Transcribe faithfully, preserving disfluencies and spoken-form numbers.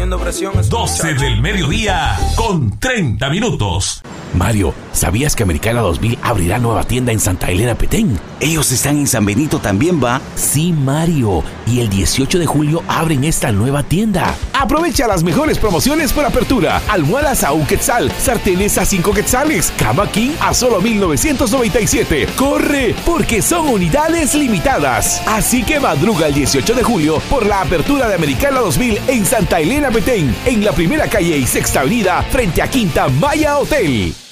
Bajo presión. doce del mediodía con treinta minutos. Mario, ¿sabías que Americana dos mil abrirá nueva tienda en Santa Elena Petén? Ellos están en San Benito también, ¿va? Sí, Mario. Y el dieciocho de julio abren esta nueva tienda. Aprovecha las mejores promociones por apertura. Almohadas a un quetzal, sartenes a cinco quetzales, cama king a solo mil novecientos noventa y siete. ¡Corre! Porque son unidades limitadas. Así que madruga el dieciocho de julio por la apertura de Americana dos mil en Santa Elena Petén, en la primera calle y sexta avenida frente a Quinta Maya Hotel.